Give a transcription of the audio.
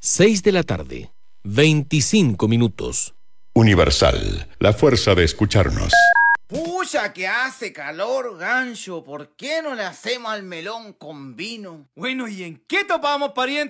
6 de la tarde, 25 minutos. Universal, la fuerza de escucharnos. Pucha, que hace calor, gancho. ¿Por qué no le hacemos al melón con vino? Bueno, ¿y en qué topamos, pariente?